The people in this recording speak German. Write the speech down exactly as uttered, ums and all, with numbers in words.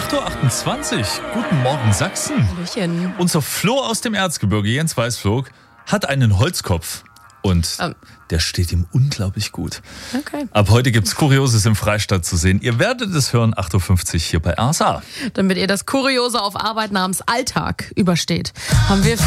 acht Uhr achtundzwanzig. Guten Morgen, Sachsen. Hallöchen. Unser Flo aus dem Erzgebirge, Jens Weißflog, hat einen Holzkopf. Und um. der steht ihm unglaublich gut. Okay. Ab heute gibt's Kurioses im Freistaat zu sehen. Ihr werdet es hören, acht Uhr fünfzig hier bei R S A. Damit ihr das Kuriose auf Arbeit namens Alltag übersteht, haben wir